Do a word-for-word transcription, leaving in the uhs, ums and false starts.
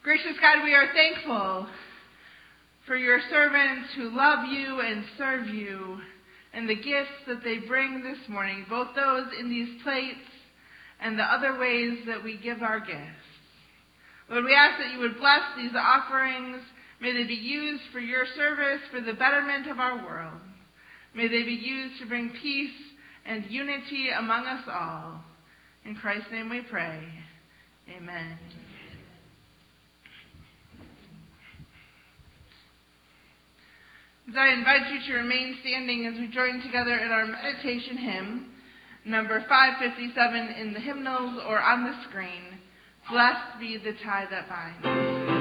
Gracious God, we are thankful for your servants who love you and serve you, and the gifts that they bring this morning, both those in these plates and the other ways that we give our gifts. Lord, we ask that you would bless these offerings. May they be used for your service, for the betterment of our world. May they be used to bring peace and unity among us all. In Christ's name we pray. Amen. As I invite you to remain standing as we join together in our meditation hymn, number five fifty-seven in the hymnals or on the screen, Blessed Be the Tie That Binds.